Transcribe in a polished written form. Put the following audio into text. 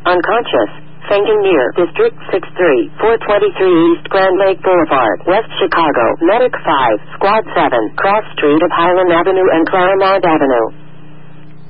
Unconscious. Fainting near District 63, 423 East Grand Lake Boulevard, West Chicago. Medic 5, Squad 7, Cross Street of Highland Avenue and Claremont Avenue.